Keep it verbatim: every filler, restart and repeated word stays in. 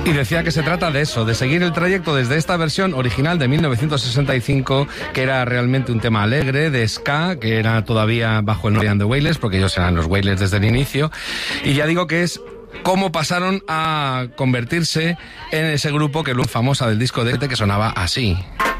Y decía que se trata de eso, de seguir el trayecto desde esta versión original de mil novecientos sesenta y cinco, que era realmente un tema alegre, de ska, que era todavía bajo el nombre de The Wailers, porque ellos eran los Wailers desde el inicio, y ya digo que es cómo pasaron a convertirse en ese grupo que luego famosa del disco de este que sonaba así.